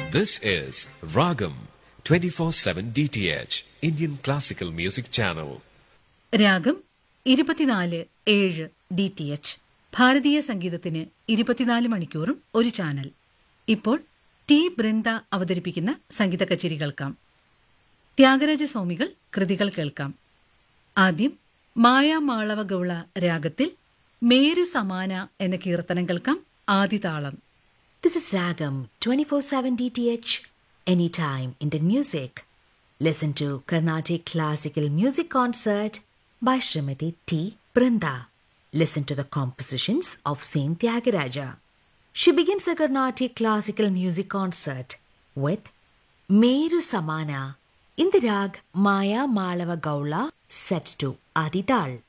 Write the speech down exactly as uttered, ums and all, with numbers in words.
This is Ragam twenty-four seven D T H, Indian Classical Music Channel. രാഗം ഇരുപത്തിനാല് ഏഴ് D T H, ഭാരതീയ സംഗീതത്തിന് ഇരുപത്തിനാല് മണിക്കൂറും ഒരു ചാനൽ. ഇപ്പോൾ ടി ബൃന്ദ അവതരിപ്പിക്കുന്ന സംഗീത കച്ചേരി കേൾക്കാം. ത്യാഗരാജസ്വാമികൾ കൃതികൾ കേൾക്കാം. ആദ്യം മായാമാളവ ഗൗള രാഗത്തിൽ മേരു സമാന എന്ന കീർത്തനം കേൾക്കാം. ആദിതാളം. This is Ragam twenty-four seven D T H, anytime Indian music. Listen to Carnatic Classical Music Concert by Srimati T. Brinda. Listen to the compositions of Saint Tyagaraja. She begins a Carnatic Classical Music Concert with Meru Samana in the rag Maya Malava Gaula set to Adital.